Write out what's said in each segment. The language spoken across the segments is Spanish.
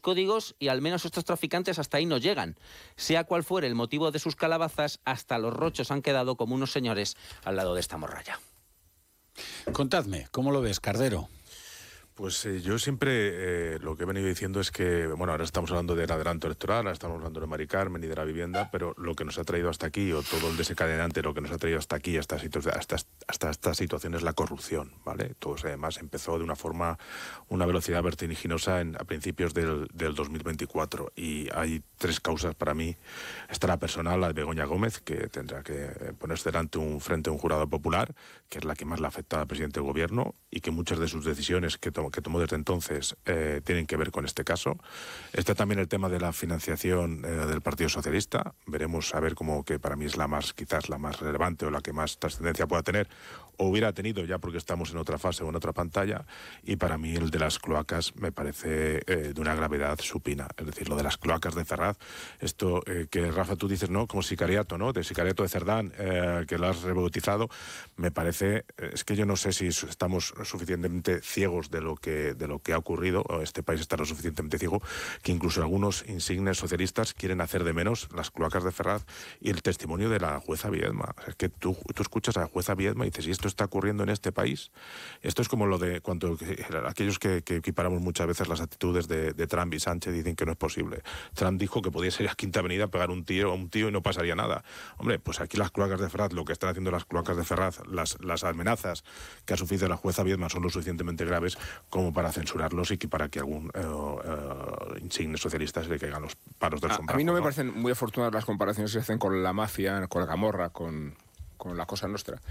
códigos y al menos estos traficantes hasta ahí no llegan. Sea cual fuere el motivo de sus calabazas, hasta los rochos han quedado como unos señores al lado de esta morralla. Contadme, ¿cómo lo ves, Cardero? Pues yo siempre lo que he venido diciendo es que, bueno, ahora estamos hablando del adelanto electoral, ahora estamos hablando de Mari Carmen y de la vivienda, pero lo que nos ha traído hasta aquí, o todo el desencadenante, lo que nos ha traído hasta aquí, hasta esta situación es la corrupción, ¿vale? Todo además empezó de una velocidad vertiginosa a principios del 2024, y hay tres causas para mí. Está la personal, la de Begoña Gómez, que tendrá que ponerse frente a un jurado popular, que es la que más le afecta al presidente del gobierno, y que muchas de sus decisiones que tomó desde entonces tienen que ver con este caso. Está también el tema de la financiación del Partido Socialista. Veremos a ver cómo, que para mí es quizás la más relevante o la que más trascendencia pueda tener, o hubiera tenido, ya porque estamos en otra fase o en otra pantalla. Y para mí el de las cloacas me parece de una gravedad supina. Es decir, lo de las cloacas de Ferraz, esto que Rafa tú dices, ¿no? Como sicariato, ¿no? De sicariato de Cerdán, que lo has rebautizado, me parece, es que yo no sé si estamos suficientemente ciegos de lo que ha ocurrido, o este país está lo suficientemente ciego, que incluso algunos insignes socialistas quieren hacer de menos las cloacas de Ferraz y el testimonio de la jueza Viedma. O sea, es que tú escuchas a la jueza Viedma y dices, ¿y esto está ocurriendo en este país? Esto es como lo de cuando aquellos que equiparamos muchas veces las actitudes de Trump y Sánchez, dicen que no es posible. Trump dijo que podía salir a Quinta Avenida a pegar a un tío y no pasaría nada. Hombre, pues aquí las cloacas de Ferraz, lo que están haciendo las cloacas de Ferraz, las amenazas que ha sufrido la jueza Viedma son lo suficientemente graves como para censurarlos y que para que algún insigne socialista se le caigan los palos del sombrajo. A mí no me parecen muy afortunadas las comparaciones que se hacen con la mafia, con la camorra, con la Cosa Nostra.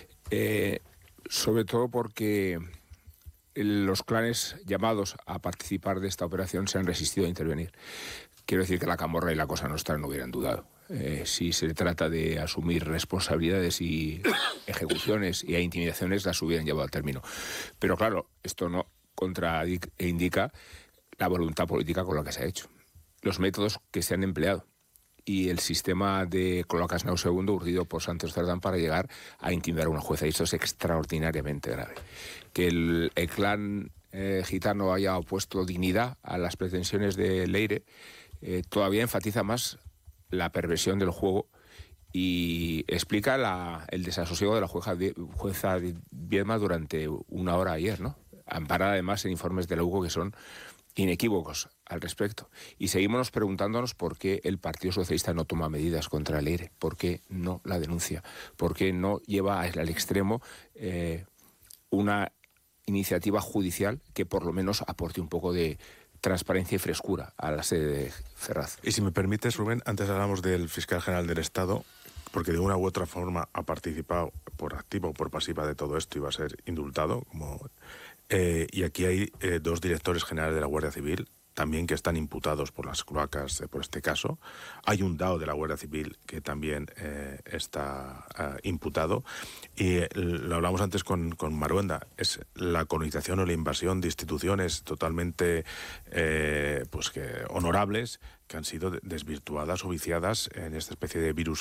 Sobre todo porque los clanes llamados a participar de esta operación se han resistido a intervenir. Quiero decir que la camorra y la Cosa Nostra no hubieran dudado. Si se trata de asumir responsabilidades y ejecuciones y intimidaciones, las hubieran llevado a término. Pero claro, esto no indica la voluntad política con la que se ha hecho, los métodos que se han empleado y el sistema de cloacas nauseabundo urdido por Santos Cerdán para llegar a intimidar a una jueza. Y esto es extraordinariamente grave. Que el clan gitano haya opuesto dignidad a las pretensiones de Leire todavía enfatiza más la perversión del juego y explica el desasosiego de la jueza Viedma durante una hora ayer, ¿no? Amparada además en informes de la UCO que son inequívocos al respecto. Y seguimos preguntándonos por qué el Partido Socialista no toma medidas contra Leire, por qué no la denuncia, por qué no lleva al extremo una iniciativa judicial que por lo menos aporte un poco de transparencia y frescura a la sede de Ferraz. Y si me permites, Rubén, antes hablamos del fiscal general del Estado, porque de una u otra forma ha participado por activa o por pasiva de todo esto y va a ser indultado, y aquí hay dos directores generales de la Guardia Civil también que están imputados por las cloacas, por este caso. Hay un DAO de la Guardia Civil que también está imputado. Y lo hablamos antes con Maruenda, es la colonización o la invasión de instituciones totalmente honorables que han sido desvirtuadas o viciadas en esta especie de virus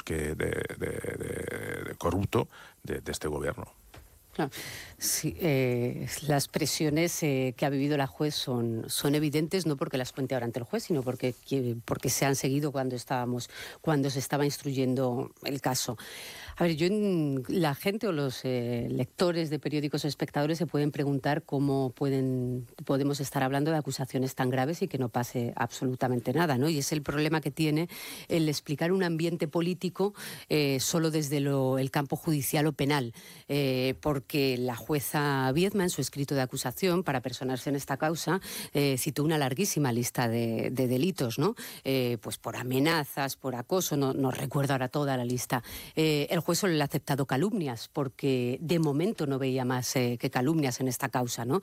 de corrupto de este gobierno. Claro. Sí, las presiones que ha vivido la juez son evidentes, no porque las cuente ahora ante el juez, sino porque se han seguido cuando se estaba instruyendo el caso. A ver, la gente o los lectores de periódicos o espectadores se pueden preguntar cómo podemos estar hablando de acusaciones tan graves y que no pase absolutamente nada, ¿no? Y es el problema que tiene el explicar un ambiente político solo desde el campo judicial o penal, porque la jueza Viedma, en su escrito de acusación para personarse en esta causa, citó una larguísima lista de delitos, ¿no? Pues por amenazas, por acoso, no recuerdo ahora toda la lista. El juez solo le ha aceptado calumnias, porque de momento no veía más que calumnias en esta causa, ¿no?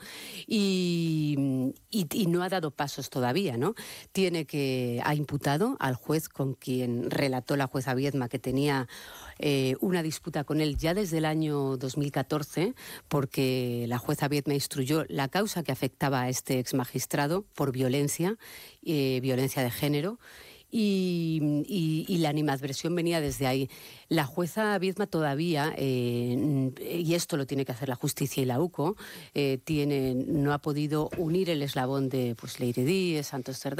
Y no ha dado pasos todavía, ¿no? Ha imputado al juez con quien relató la jueza Viedma que tenía una disputa con él ya desde el año 2014, porque la jueza Viedma instruyó la causa que afectaba a este exmagistrado por violencia de género. Y la animadversión venía desde ahí. La jueza Viedma todavía, y esto lo tiene que hacer la justicia y la UCO, no ha podido unir el eslabón de Leire Díez, Santos Cerdán.